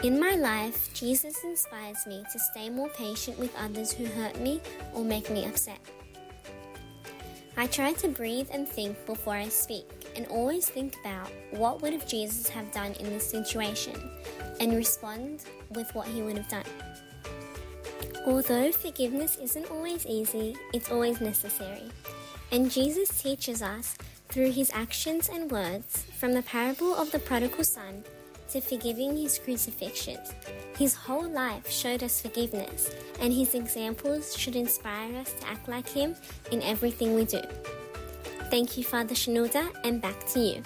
In my life, Jesus inspires me to stay more patient with others who hurt me or make me upset. I try to breathe and think before I speak, and always think about what would Jesus have done in this situation, and respond with what he would have done. Although forgiveness isn't always easy, it's always necessary. And Jesus teaches us through his actions and words, from the parable of the prodigal son to forgiving his crucifixion. His whole life showed us forgiveness, and his examples should inspire us to act like him in everything we do. Thank you, Father Shenouda, and back to you.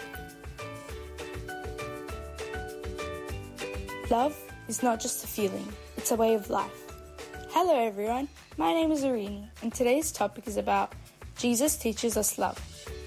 Love is not just a feeling, it's a way of life. Hello everyone, my name is Irini, and today's topic is about Jesus teaches us love.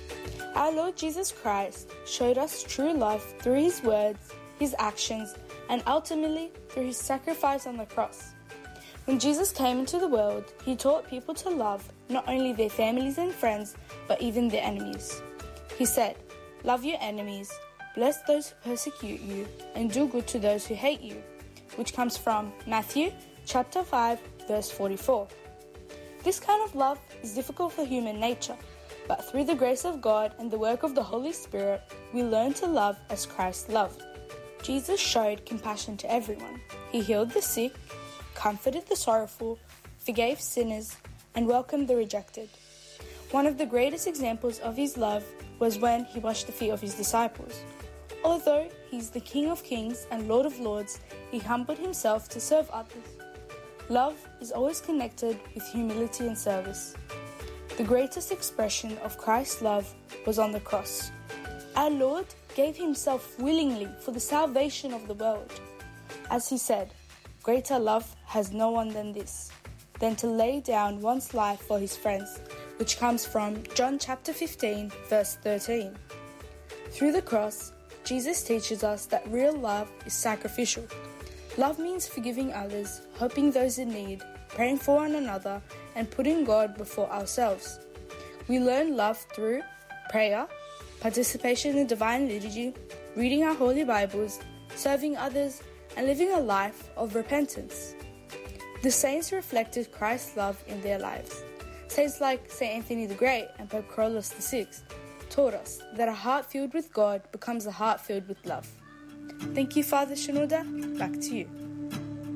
Our Lord Jesus Christ showed us true love through his words, his actions, and ultimately through his sacrifice on the cross. When Jesus came into the world, he taught people to love not only their families and friends, but even their enemies. He said, "Love your enemies, bless those who persecute you, and do good to those who hate you," which comes from Matthew chapter 5, verse 44. This kind of love is difficult for human nature, but through the grace of God and the work of the Holy Spirit, we learn to love as Christ loved. Jesus showed compassion to everyone. He healed the sick, comforted the sorrowful, forgave sinners, and welcomed the rejected. One of the greatest examples of his love was when he washed the feet of his disciples. Although he is the King of Kings and Lord of Lords, he humbled himself to serve others. Love is always connected with humility and service. The greatest expression of Christ's love was on the cross. Our Lord gave himself willingly for the salvation of the world. As he said, "Greater love has no one than this, than to lay down one's life for his friends," which comes from John chapter 15, verse 13. Through the cross, Jesus teaches us that real love is sacrificial. Love means forgiving others, helping those in need, praying for one another, and putting God before ourselves. We learn love through prayer, participation in divine liturgy, reading our holy Bibles, serving others, and living a life of repentance. The saints reflected Christ's love in their lives. Saints like St. Anthony the Great and Pope Carlos VI taught us that a heart filled with God becomes a heart filled with love. Thank you, Father Shenouda. Back to you.